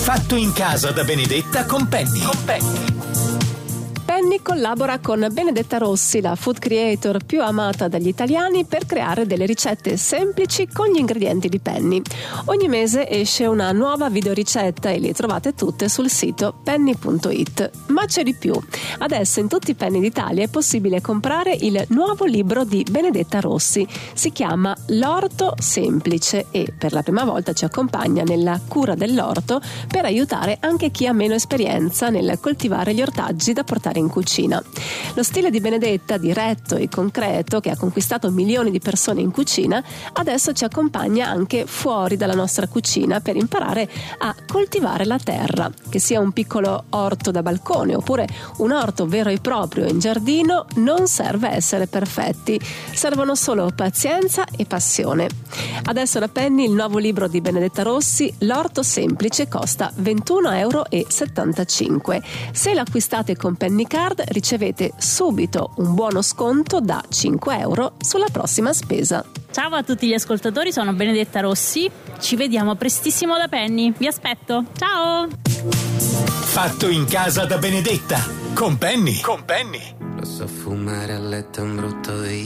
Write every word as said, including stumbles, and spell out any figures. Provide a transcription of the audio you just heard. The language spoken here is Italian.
Fatto in casa da Benedetta con Penny. Con Penny. Penny collabora con Benedetta Rossi, la food creator più amata dagli italiani, per creare delle ricette semplici con gli ingredienti di Penny. Ogni mese esce una nuova videoricetta e le trovate tutte sul sito penny punto it. Ma c'è di più. Adesso in tutti i Penny d'Italia è possibile comprare il nuovo libro di Benedetta Rossi. Si chiama L'orto semplice e per la prima volta ci accompagna nella cura dell'orto per aiutare anche chi ha meno esperienza nel coltivare gli ortaggi da portare in cucina. Lo stile di Benedetta, diretto e concreto, che ha conquistato milioni di persone in cucina, adesso ci accompagna anche fuori dalla nostra cucina per imparare a coltivare la terra. Che sia un piccolo orto da balcone oppure un orto vero e proprio in giardino, non serve essere perfetti, servono solo pazienza e passione. Adesso da Penny il nuovo libro di Benedetta Rossi, L'orto semplice, costa ventuno virgola settantacinque euro. Se l'acquistate con Penny Card ricevete subito un buono sconto da cinque euro sulla prossima spesa. Ciao a tutti gli ascoltatori, sono Benedetta Rossi. Ci vediamo prestissimo da Penny. Vi aspetto. Ciao! Fatto in casa da Benedetta con Penny. Con Penny. Lo so, fumare a letto è un brutto dì